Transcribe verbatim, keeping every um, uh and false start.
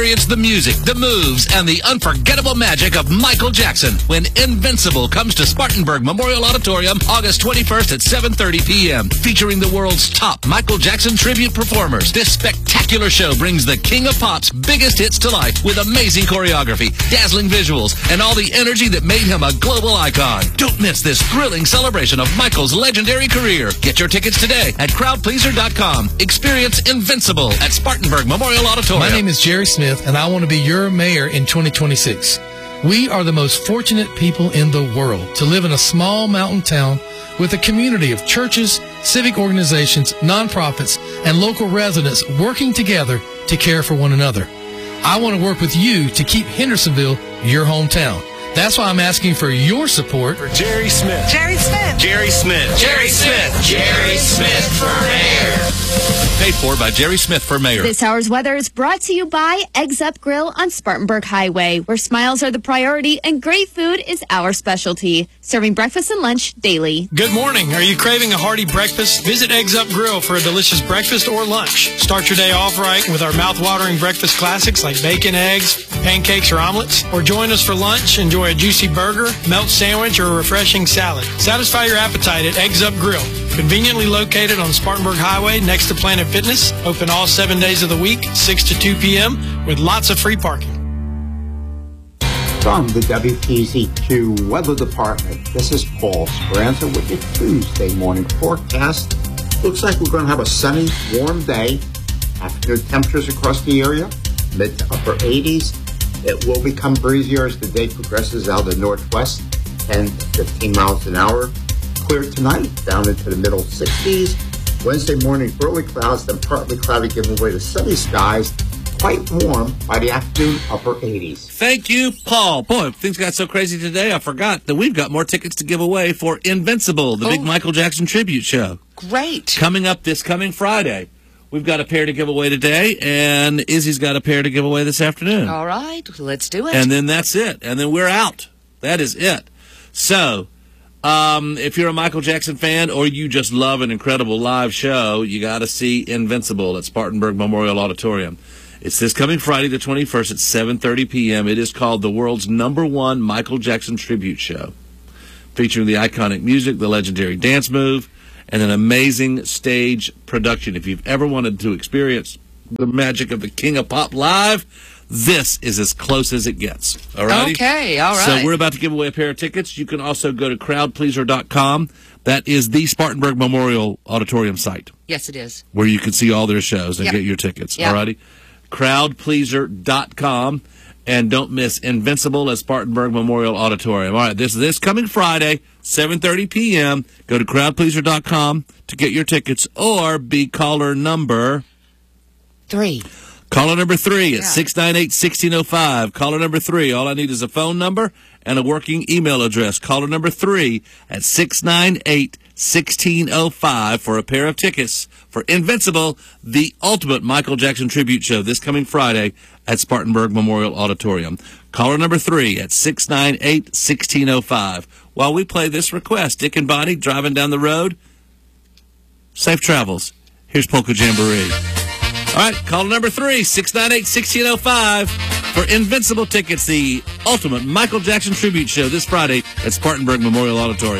Experience the music, the moves, and the unforgettable magic of Michael Jackson when Invincible comes to Spartanburg Memorial Auditorium August twenty-first at seven thirty p.m. Featuring the world's top Michael Jackson tribute performers. This spectacular show brings the King of Pop's biggest hits to life with amazing choreography, dazzling visuals, and all the energy that made him a global icon. Don't miss this thrilling celebration of Michael's legendary career. Get your tickets today at crowd pleaser dot com. Experience Invincible at Spartanburg Memorial Auditorium. My name is Jerry Smith, and I want to be your mayor in twenty twenty-six. We are the most fortunate people in the world to live in a small mountain town with a community of churches, civic organizations, nonprofits, and local residents working together to care for one another. I want to work with you to keep Hendersonville your hometown. That's why I'm asking for your support for Jerry Smith. Jerry Smith. Jerry Smith. Jerry Smith. Jerry Smith for mayor. Paid for by Jerry Smith for mayor. This hour's weather is brought to you by Eggs Up Grill on Spartanburg Highway, where smiles are the priority and great food is our specialty. Serving breakfast and lunch daily. Good morning. Are you craving a hearty breakfast? Visit Eggs Up Grill for a delicious breakfast or lunch. Start your day off right with our mouth-watering breakfast classics like bacon, eggs, pancakes, or omelets. Or join us for lunch. Enjoy a juicy burger, melt sandwich, or a refreshing salad. Satisfy your appetite at Eggs Up Grill. Conveniently located on Spartanburg Highway next to Planet Fitness. Open all seven days of the week, six to two p.m. with lots of free parking. From the W P Z Q Weather Department, this is Paul Speranza with your Tuesday morning forecast. Looks like we're going to have a sunny, warm day. Afternoon temperatures across the area, mid to upper eighties. It will become breezier as the day progresses out of the northwest, ten to fifteen miles an hour. Clear tonight, down into the middle sixties. Wednesday morning, early clouds, then partly cloudy, giving way to sunny skies. Quite warm by the afternoon, upper eighties. Thank you, Paul. Boy, things got so crazy today, I forgot that we've got more tickets to give away for Invincible, the oh. big Michael Jackson tribute show. Great. Coming up this coming Friday. We've got a pair to give away today, and Izzy's got a pair to give away this afternoon. All right, let's do it. And then that's it. And then we're out. That is it. So, um, if you're a Michael Jackson fan or you just love an incredible live show, you got to see Invincible at Spartanburg Memorial Auditorium. It's this coming Friday the twenty-first at seven thirty p.m. It is called the world's number one Michael Jackson tribute show, featuring the iconic music, the legendary dance move, and an amazing stage production. If you've ever wanted to experience the magic of the King of Pop live, this is as close as it gets. All right? Okay, all right. So we're about to give away a pair of tickets. You can also go to crowd pleaser dot com. That is the Spartanburg Memorial Auditorium site. Yes, it is. Where you can see all their shows and yep. get your tickets. Yep. All righty? crowd pleaser dot com. And don't miss Invincible at Spartanburg Memorial Auditorium. All right, this this coming Friday, seven thirty p.m. Go to crowd pleaser dot com to get your tickets, or be caller number three. Caller number three at yeah. six nine eight, one six zero five. Caller number three. All I need is a phone number and a working email address. Caller number three at six nine eight, one six zero five for a pair of tickets for Invincible, the ultimate Michael Jackson tribute show this coming Friday at Spartanburg Memorial Auditorium. Caller number three at six nine eight, one six zero five. While we play this request, Dick and Bonnie driving down the road, safe travels. Here's Polka Jamboree. All right, caller number three, six nine eight, one six zero five for Invincible tickets, the ultimate Michael Jackson tribute show this Friday at Spartanburg Memorial Auditorium.